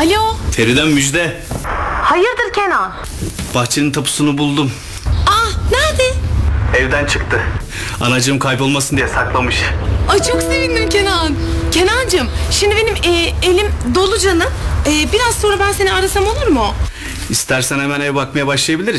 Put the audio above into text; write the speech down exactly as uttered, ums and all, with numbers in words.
Alo. Feriden müjde. Hayırdır Kenan? Bahçenin tapusunu buldum. Ah, nerede? Evden çıktı. Anacığım kaybolmasın diye saklamış. Ay çok sevindim Kenan. Kenancığım, şimdi benim e, elim dolu canım. E, biraz sonra ben seni arasam olur mu? İstersen hemen ev bakmaya başlayabiliriz.